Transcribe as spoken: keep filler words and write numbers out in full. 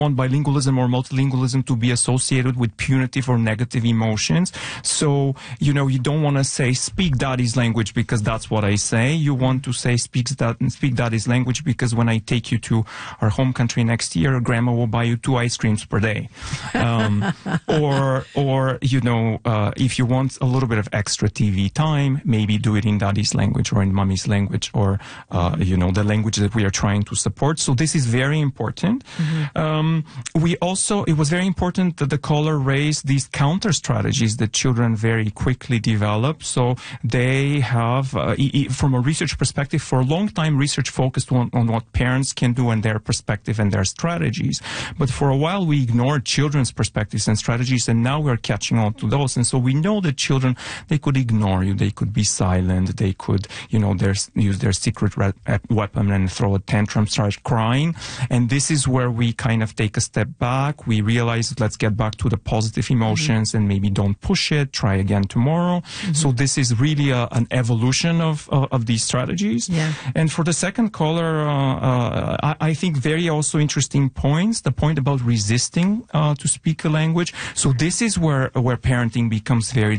want bilingualism or multilingualism to be associated with punitive or negative emotions. So, you know, you don't want to say, speak daddy's language because that's what I say. You want to say, speak, that, speak daddy's language because when I take you to our home country next year, grandma will buy you two ice creams per day. Um, or, or, you know, uh, if you want a little bit of extra T V time, maybe do it in daddy's language or in mommy's language or, uh, you know, the language that we are trying to support. So this is very important. Mm-hmm. um, we also, it was very important that the caller raised these counter strategies that children very quickly develop. So they have, uh, e e from a research perspective, for a long time, research focused on, on what parents can do and their perspective and their strategies. But for a while, we ignored children's perspectives and strategies, and now we're catching on to those. And so we know that children, they could ignore you, they could be silent, they could, you know, their, use their secret weapon and throw a tantrum, start crying. And this is where we kind of take a step back. We realize, let's get back to the positive emotions mm-hmm. and maybe don't push it, try again tomorrow. Mm-hmm. So this is really a, an evolution of, uh, of these strategies. Yeah. And for the second caller, uh, uh, I, I think very also interesting points, the point about resisting uh, to speak a language. So this is where, where parenting becomes very